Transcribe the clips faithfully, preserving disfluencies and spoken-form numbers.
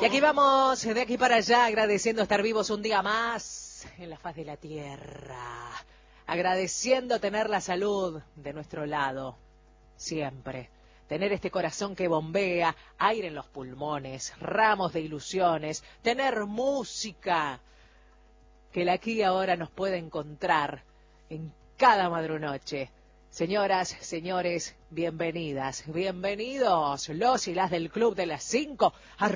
Y aquí vamos, de aquí para allá, agradeciendo estar vivos un día más en la faz de la tierra. Agradeciendo tener la salud de nuestro lado, siempre. Tener este corazón que bombea, aire en los pulmones, ramos de ilusiones, tener música que la aquí y ahora nos puede encontrar en cada madrunoche. Señoras, señores, bienvenidas, bienvenidos, los y las del Club de las Cinco.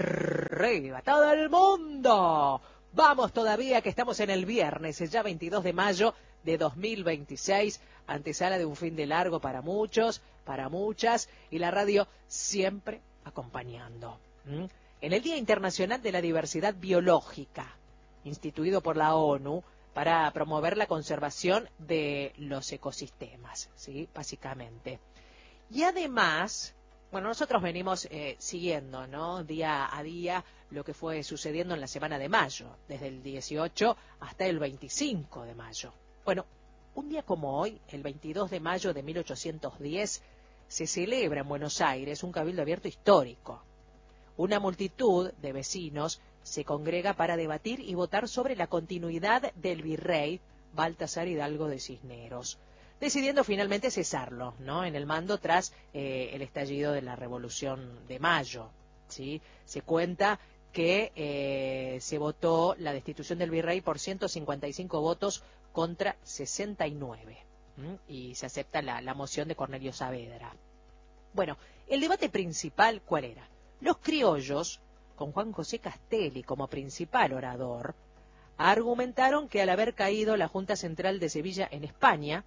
¡Arriba todo el mundo! Vamos todavía, que estamos en el viernes, ya veintidós de mayo de dos mil veintiséis, antesala de un fin de largo para muchos, para muchas, y la radio siempre acompañando. ¿Mm? En el Día Internacional de la Diversidad Biológica, instituido por la ONU, para promover la conservación de los ecosistemas, ¿sí? Básicamente. Y además, bueno, nosotros venimos eh, siguiendo, ¿no? Día a día lo que fue sucediendo en la semana de mayo, desde el dieciocho hasta el veinticinco de mayo. Bueno, un día como hoy, el veintidós de mayo de mil ochocientos diez, se celebra en Buenos Aires un cabildo abierto histórico. Una multitud de vecinos se congrega para debatir y votar sobre la continuidad del virrey Baltasar Hidalgo de Cisneros, decidiendo finalmente cesarlo, ¿no? En el mando tras eh, el estallido de la Revolución de Mayo, ¿sí? Se cuenta que eh, se votó la destitución del virrey por ciento cincuenta y cinco votos contra sesenta y nueve, ¿m? Y se acepta la, la moción de Cornelio Saavedra. Bueno, el debate principal, ¿cuál era? Los criollos, con Juan José Castelli como principal orador, argumentaron que al haber caído la Junta Central de Sevilla en España,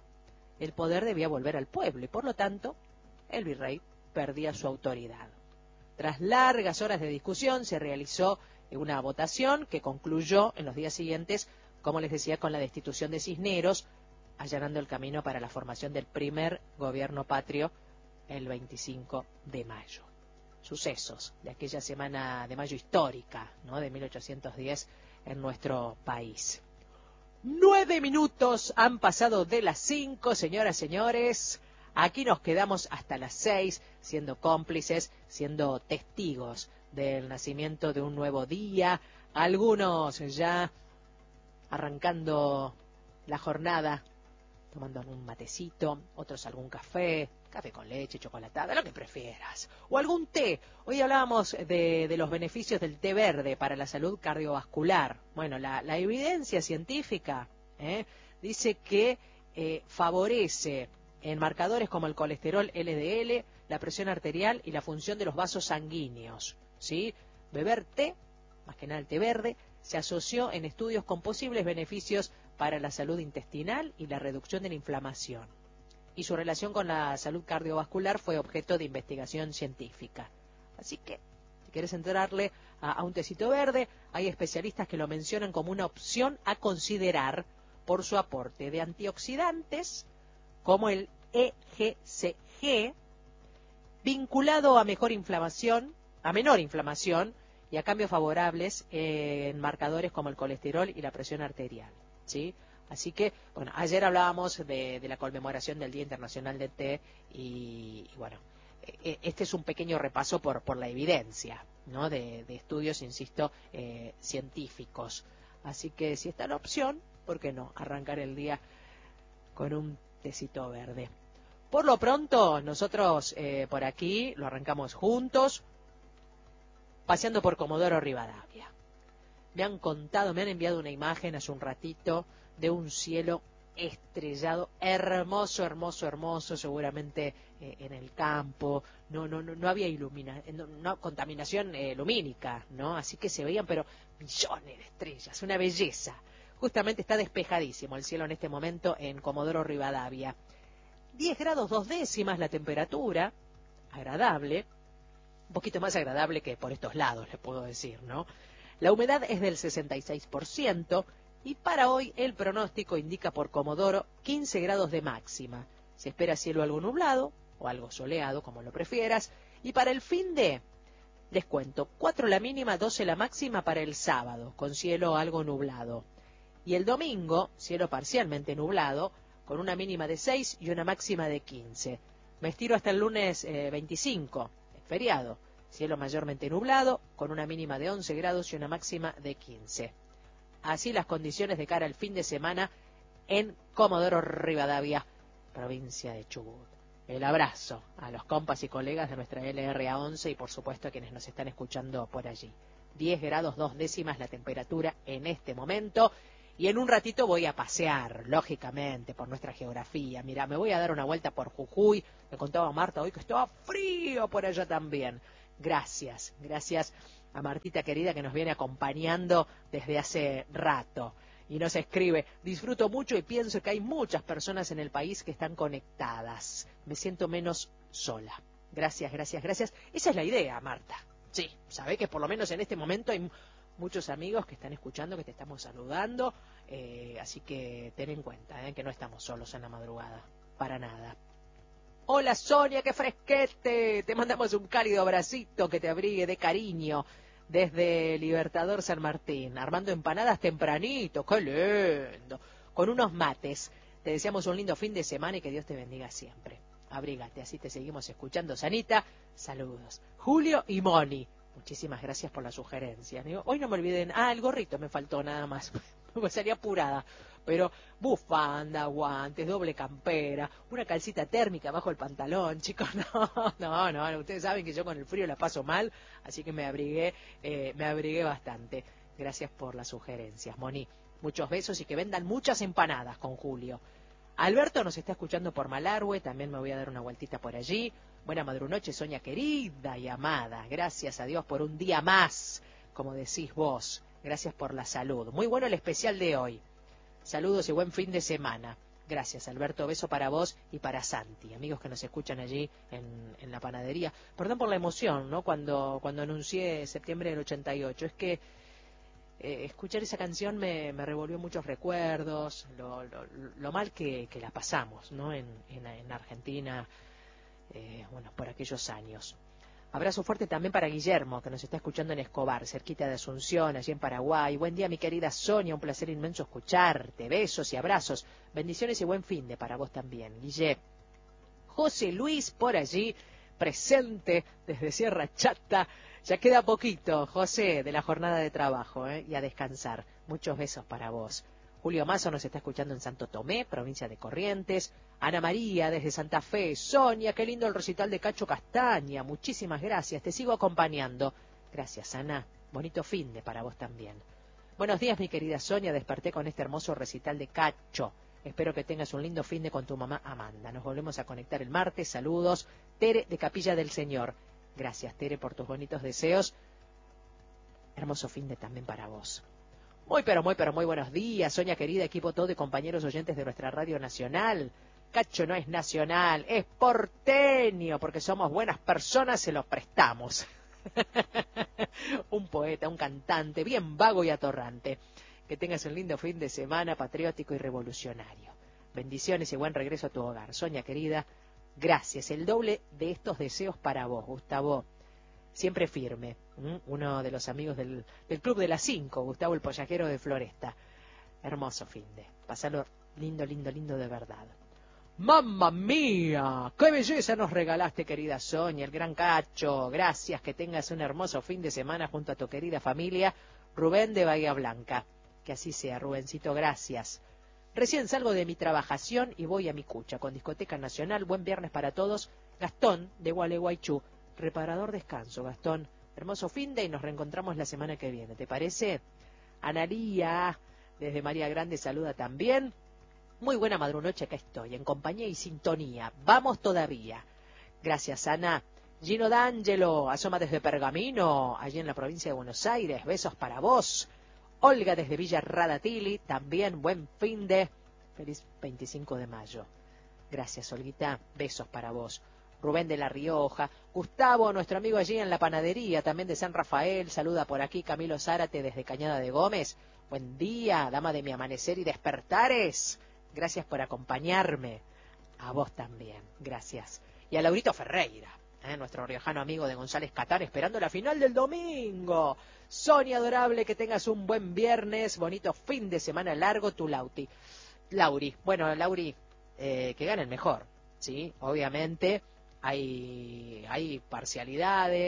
el poder debía volver al pueblo y, por lo tanto, el virrey perdía su autoridad. Tras largas horas de discusión, se realizó una votación que concluyó en los días siguientes, como les decía, con la destitución de Cisneros, allanando el camino para la formación del primer gobierno patrio el veinticinco de mayo. Sucesos de aquella semana de mayo histórica, ¿no? De mil ochocientos diez en nuestro país. Nueve minutos han pasado de las cinco, señoras, señores. Aquí nos quedamos hasta las seis, siendo cómplices, siendo testigos del nacimiento de un nuevo día. Algunos ya arrancando la jornada, tomando algún matecito, otros algún café, café con leche, chocolatada, lo que prefieras. O algún té. Hoy hablábamos de, de los beneficios del té verde para la salud cardiovascular. Bueno, la, la evidencia científica ¿eh? dice que eh, favorece en marcadores como el colesterol L D L, la presión arterial y la función de los vasos sanguíneos, ¿sí? Beber té, más que nada el té verde, se asoció en estudios con posibles beneficios para la salud intestinal y la reducción de la inflamación. Y su relación con la salud cardiovascular fue objeto de investigación científica. Así que, si quieres entrarle a, a un tecito verde, hay especialistas que lo mencionan como una opción a considerar por su aporte de antioxidantes, como el E G C G, vinculado a mejor inflamación, a menor inflamación y a cambios favorables en marcadores como el colesterol y la presión arterial, ¿sí? Así que, bueno, ayer hablábamos de, de la conmemoración del Día Internacional del Té y, y bueno, este es un pequeño repaso por, por la evidencia, ¿no? De, de estudios, insisto, eh, científicos. Así que si está la opción, ¿por qué no? Arrancar el día con un tecito verde. Por lo pronto, nosotros eh, por aquí lo arrancamos juntos, paseando por Comodoro Rivadavia. Me han contado, me han enviado una imagen hace un ratito de un cielo estrellado, hermoso, hermoso, hermoso, seguramente eh, en el campo, no, no, no, no había ilumina, no, no, contaminación eh, lumínica, ¿no? Así que se veían, pero millones de estrellas, una belleza. Justamente está despejadísimo el cielo en este momento en Comodoro Rivadavia. diez grados dos décimas la temperatura, agradable, un poquito más agradable que por estos lados, le puedo decir, ¿no? La humedad es del sesenta y seis por ciento y para hoy el pronóstico indica por Comodoro quince grados de máxima. Se espera cielo algo nublado o algo soleado, como lo prefieras. Y para el fin de, les cuento, cuatro la mínima, doce la máxima para el sábado, con cielo algo nublado. Y el domingo, cielo parcialmente nublado, con una mínima de seis y una máxima de quince. Me estiro hasta el lunes eh, veinticinco, es feriado. cielo mayormente nublado, con una mínima de once grados y una máxima de quince. Así las condiciones de cara al fin de semana en Comodoro Rivadavia, provincia de Chubut. El abrazo a los compas y colegas de nuestra L R A once y por supuesto a quienes nos están escuchando por allí. diez grados dos décimas la temperatura en este momento. Y en un ratito voy a pasear, lógicamente, por nuestra geografía. Mira, me voy a dar una vuelta por Jujuy. Me contaba Marta hoy que estaba frío por allá también. Gracias, gracias a Martita querida que nos viene acompañando desde hace rato. Y nos escribe, disfruto mucho y pienso que hay muchas personas en el país que están conectadas. Me siento menos sola. Gracias, gracias, gracias. Esa es la idea, Marta. Sí, sabe que por lo menos en este momento hay muchos amigos que están escuchando, que te estamos saludando, eh, así que ten en cuenta eh, que no estamos solos en la madrugada, para nada. Hola Sonia, qué fresquete, te mandamos un cálido abracito que te abrigue de cariño desde Libertador San Martín, armando empanadas tempranito, qué lindo, con unos mates. Te deseamos un lindo fin de semana y que Dios te bendiga siempre. Abrígate, así te seguimos escuchando. Sanita, saludos. Julio y Moni, muchísimas gracias por la sugerencia. Digo, hoy no me olviden, ah, el gorrito me faltó nada más, me salía apurada, pero bufanda, guantes, doble campera, una calcita térmica bajo el pantalón, chicos, no, no, no, ustedes saben que yo con el frío la paso mal, así que me abrigué, eh, me abrigué bastante. Gracias por las sugerencias, Moni. Muchos besos y que vendan muchas empanadas con Julio. Alberto nos está escuchando por Malargüe, también me voy a dar una vueltita por allí. Buena madrunoche, Sonia querida y amada. Gracias a Dios por un día más, como decís vos. Gracias por la salud. Muy bueno el especial de hoy. Saludos y buen fin de semana. Gracias, Alberto. Beso para vos y para Santi, amigos que nos escuchan allí en, en la panadería. Perdón por la emoción, ¿no? Cuando, cuando anuncié septiembre del ochenta y ocho. Es que Eh, escuchar esa canción me, me revolvió muchos recuerdos, lo, lo, lo mal que, que la pasamos, ¿no? En, en, en Argentina, eh, bueno, por aquellos años. Abrazo fuerte también para Guillermo, que nos está escuchando en Escobar, cerquita de Asunción, allí en Paraguay. Buen día, mi querida Sonia, un placer inmenso escucharte. Besos y abrazos, bendiciones y buen fin de para vos también, Guille. José Luis por allí, presente desde Sierra Chata. Ya queda poquito, José, de la jornada de trabajo, ¿eh? Y a descansar. Muchos besos para vos. Julio Mazo nos está escuchando en Santo Tomé, provincia de Corrientes. Ana María, desde Santa Fe. Sonia, qué lindo el recital de Cacho Castaña. Muchísimas gracias, te sigo acompañando. Gracias, Ana. Bonito fin de para vos también. Buenos días, mi querida Sonia. Desperté con este hermoso recital de Cacho. Espero que tengas un lindo fin de con tu mamá Amanda. Nos volvemos a conectar el martes. Saludos. Tere, de Capilla del Señor. Gracias, Tere, por tus bonitos deseos. Hermoso fin de también para vos. Muy, pero muy, pero muy buenos días, Sonia querida, equipo todo y compañeros oyentes de nuestra radio nacional. Cacho no es nacional, es porteño, porque somos buenas personas, se los prestamos. Un poeta, un cantante, bien vago y atorrante. Que tengas un lindo fin de semana patriótico y revolucionario. Bendiciones y buen regreso a tu hogar. Sonia querida, gracias. El doble de estos deseos para vos, Gustavo. Siempre firme. ¿Mm? Uno de los amigos del, del Club de las Cinco, Gustavo el Pollajero de Floresta. Hermoso fin de. Pasalo lindo, lindo, lindo de verdad. ¡Mamma mía! ¡Qué belleza nos regalaste, querida Sonia, el gran Cacho! Gracias, que tengas un hermoso fin de semana junto a tu querida familia, Rubén de Bahía Blanca. Que así sea, Rubencito, gracias. Recién salgo de mi trabajación y voy a mi cucha con Discoteca Nacional. Buen viernes para todos. Gastón, de Gualeguaychú. Reparador descanso, Gastón. Hermoso fin de y nos reencontramos la semana que viene. ¿Te parece? Analía, desde María Grande, saluda también. Muy buena madrunoche, acá estoy, en compañía y sintonía. Vamos todavía. Gracias, Ana. Gino D'Angelo, asoma desde Pergamino, allí en la provincia de Buenos Aires. Besos para vos. Olga desde Villa Radatili, también buen fin de. Feliz veinticinco de mayo. Gracias, Olguita. Besos para vos. Rubén de La Rioja. Gustavo, nuestro amigo allí en la panadería, también de San Rafael. Saluda por aquí Camilo Zárate desde Cañada de Gómez. Buen día, dama de mi amanecer y despertares. Gracias por acompañarme. A vos también. Gracias. Y a Laurito Ferreira, ¿eh? Nuestro riojano amigo de González Catán, esperando la final del domingo. Sonia adorable, que tengas un buen viernes, bonito fin de semana largo, tu Lauti. Lauri, bueno, Lauri, eh, que gane el mejor, ¿sí? Obviamente hay, hay parcialidades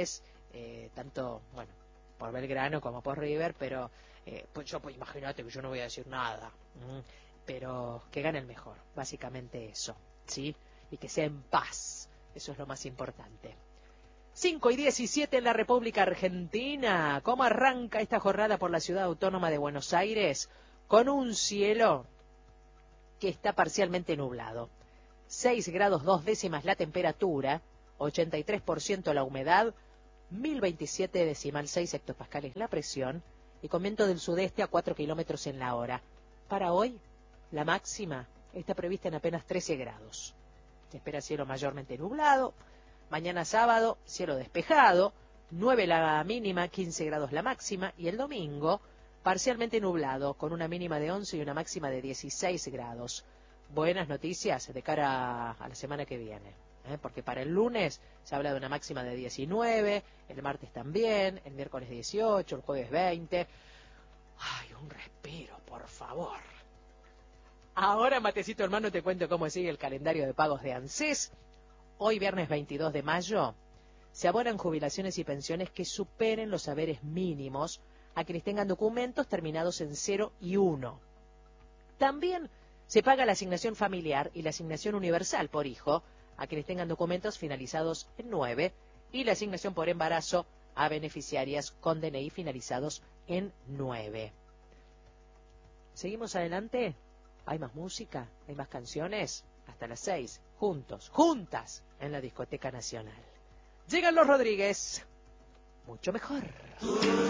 eh, tanto, bueno, por Belgrano como por River, pero eh, pues yo, pues imagínate que yo no voy a decir nada, ¿m? Pero que gane el mejor, básicamente eso, ¿sí? Y que sea en paz, eso es lo más importante. cinco y diecisiete en la República Argentina. ¿Cómo arranca esta jornada por la ciudad autónoma de Buenos Aires? Con un cielo que está parcialmente nublado. seis grados dos décimas la temperatura, ochenta y tres por ciento la humedad, mil veintisiete decimal seis hectopascales la presión y con viento del sudeste a cuatro kilómetros en la hora. Para hoy, la máxima está prevista en apenas trece grados. Se espera cielo mayormente nublado. Mañana sábado, cielo despejado, nueve la mínima, quince grados la máxima, y el domingo, parcialmente nublado, con una mínima de once y una máxima de dieciséis grados. Buenas noticias de cara a la semana que viene, ¿eh? Porque para el lunes se habla de una máxima de diecinueve, el martes también, el miércoles dieciocho, el jueves veinte. ¡Ay, un respiro, por favor! Ahora, Matecito hermano, te cuento cómo sigue el calendario de pagos de ANSES. Hoy, viernes veintidós de mayo, se abonan jubilaciones y pensiones que superen los haberes mínimos a quienes tengan documentos terminados en cero y uno. También se paga la asignación familiar y la asignación universal por hijo a quienes tengan documentos finalizados en nueve y la asignación por embarazo a beneficiarias con D N I finalizados en nueve. ¿Seguimos adelante? ¿Hay más música? ¿Hay más canciones? Hasta las seis, juntos, juntas, en la Discoteca Nacional. Llegan los Rodríguez, mucho mejor.